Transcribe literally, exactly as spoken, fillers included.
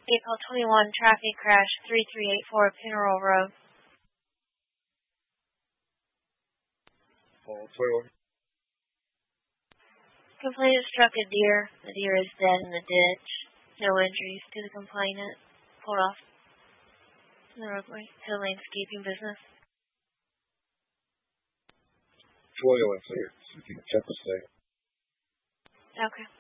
Vehicle twenty-one, traffic crash, three three eight four Funeral Road. Uh, twenty-one. Complainant struck a deer. The deer is dead in the ditch. No injuries to the complainant. Pulled off the roadway to the landscaping business. twenty-one, so if you can check the state. Okay.